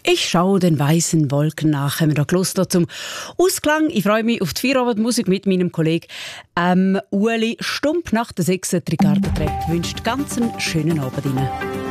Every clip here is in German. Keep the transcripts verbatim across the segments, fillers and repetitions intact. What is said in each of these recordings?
Ich schaue den weißen Wolken nach. Haben wir da Lust zum Ausklang? Ich freue mich auf die Feierabendmusik mit meinem Kollegen ähm, Ueli Stump. Nach der sechs Ricardo Trepp wünscht ganz einen schönen Abend Ihnen.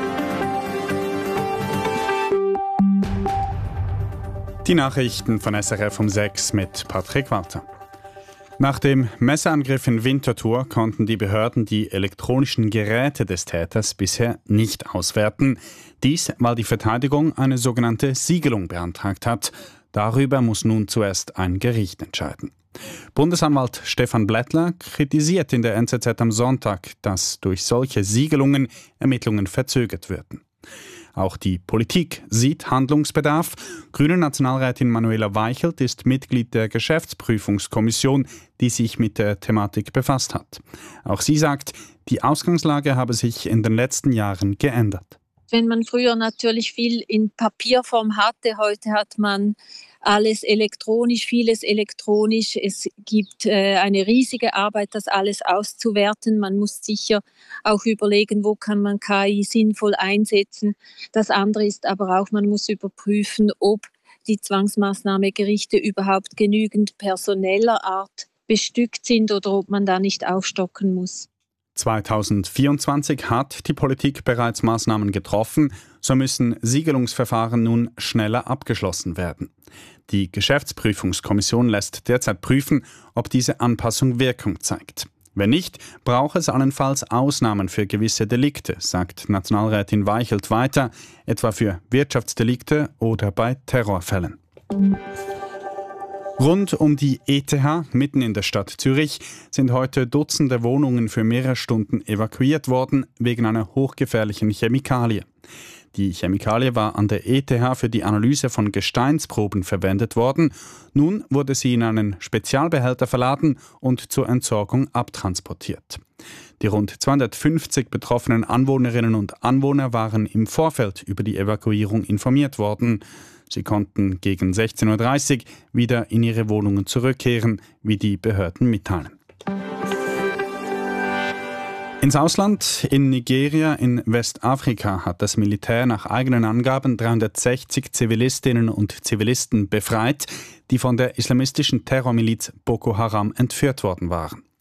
Die Nachrichten von S R F um sechs mit Patrick Walter. Nach dem Messerangriff in Winterthur konnten die Behörden die elektronischen Geräte des Täters bisher nicht auswerten. Dies, weil die Verteidigung eine sogenannte Siegelung beantragt hat. Darüber muss nun zuerst ein Gericht entscheiden. Bundesanwalt Stefan Blättler kritisiert in der N Z Z am Sonntag, dass durch solche Siegelungen Ermittlungen verzögert würden. Auch die Politik sieht Handlungsbedarf. Grüne Nationalrätin Manuela Weichelt ist Mitglied der Geschäftsprüfungskommission, die sich mit der Thematik befasst hat. Auch sie sagt, die Ausgangslage habe sich in den letzten Jahren geändert. Wenn man früher natürlich viel in Papierform hatte, heute hat man alles elektronisch, vieles elektronisch. Es gibt äh, eine riesige Arbeit, das alles auszuwerten. Man muss sicher auch überlegen, wo kann man K I sinnvoll einsetzen. Das andere ist aber auch, man muss überprüfen, ob die Zwangsmaßnahmegerichte überhaupt genügend personeller Art bestückt sind oder ob man da nicht aufstocken muss. zweitausendvierundzwanzig hat die Politik bereits Maßnahmen getroffen, so müssen Siegelungsverfahren nun schneller abgeschlossen werden. Die Geschäftsprüfungskommission lässt derzeit prüfen, ob diese Anpassung Wirkung zeigt. Wenn nicht, braucht es allenfalls Ausnahmen für gewisse Delikte, sagt Nationalrätin Weichelt weiter, etwa für Wirtschaftsdelikte oder bei Terrorfällen. Rund um die E T H, mitten in der Stadt Zürich, sind heute Dutzende Wohnungen für mehrere Stunden evakuiert worden, wegen einer hochgefährlichen Chemikalie. Die Chemikalie war an der E T H für die Analyse von Gesteinsproben verwendet worden. Nun wurde sie in einen Spezialbehälter verladen und zur Entsorgung abtransportiert. Die rund zweihundertfünfzig betroffenen Anwohnerinnen und Anwohner waren im Vorfeld über die Evakuierung informiert worden. Sie konnten gegen sechzehn Uhr dreißig wieder in ihre Wohnungen zurückkehren, wie die Behörden mitteilen. Ins Ausland, in Nigeria in Westafrika, hat das Militär nach eigenen Angaben dreihundertsechzig Zivilistinnen und Zivilisten befreit, die von der islamistischen Terrormiliz Boko Haram entführt worden waren.